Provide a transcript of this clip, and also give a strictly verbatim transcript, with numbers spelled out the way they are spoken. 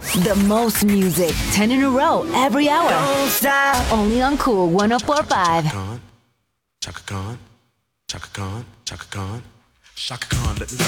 The most music, ten in a row, every hour. Don't stop. Only on Cool one oh four point five. Chaka Khan, Chaka Khan, Chaka Khan, Chaka Khan, Chaka Khan, let me rock.